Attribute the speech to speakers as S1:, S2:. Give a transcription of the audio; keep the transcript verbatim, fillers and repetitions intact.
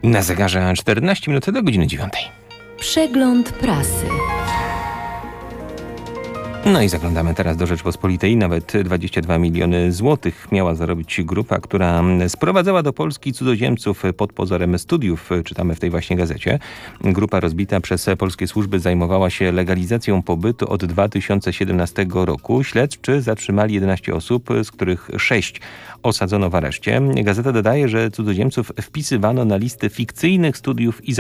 S1: Na zegarze czternaście minut do godziny dziewiątej.
S2: Przegląd prasy.
S1: No i zaglądamy teraz do Rzeczpospolitej. Nawet dwadzieścia dwa miliony złotych miała zarobić grupa, która sprowadzała do Polski cudzoziemców pod pozorem studiów, czytamy w tej właśnie gazecie. Grupa rozbita przez polskie służby zajmowała się legalizacją pobytu od dwa tysiące siedemnastego roku. Śledczy zatrzymali jedenaście osób, z których sześć osadzono w areszcie. Gazeta dodaje, że cudzoziemców wpisywano na listy fikcyjnych studiów i